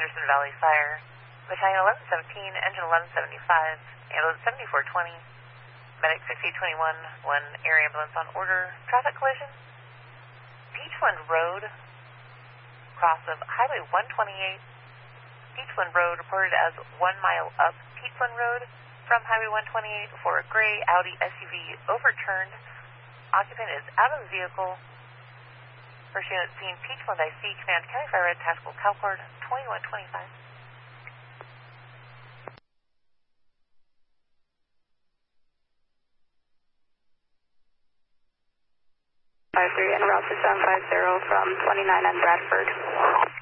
Henderson Valley Fire, Battalion 1117, Engine 1175, ambulance 7420, medic 6821, 1 air ambulance on order, traffic collision, Peachland Road, cross of Highway 128, Peachland Road reported as 1 mile up Peachland Road from Highway 128 for a gray Audi SUV overturned. Occupant is out of the vehicle. First unit seen Peachland IC, Command County Fire Red, Tactical Calcord 2125. 53 en route to 750 from 29 and Bradford.